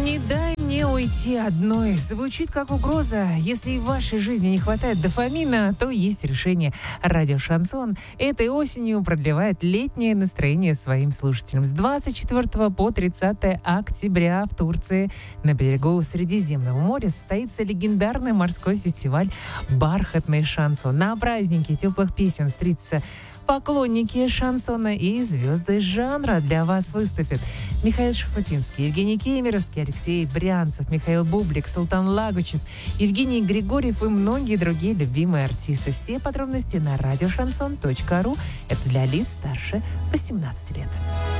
Не дай мне уйти одной. Звучит как угроза. Если и в вашей жизни не хватает дофамина, то есть решение. Радио «Шансон» этой осенью продлевает летнее настроение своим слушателям. С 24 по 30 октября в Турции на берегу Средиземного моря состоится легендарный морской фестиваль «Бархатный шансон». На празднике теплых песен встретятся поклонники шансона и звезды жанра. Для вас выступят Михаил Шафутинский, Евгений Кемеровский, Алексей Брянцев, Михаил Бублик, Султан Лагучев, Евгений Григорьев и многие другие любимые артисты. Все подробности на радиошансон.ру. Это для лиц старше 18 лет.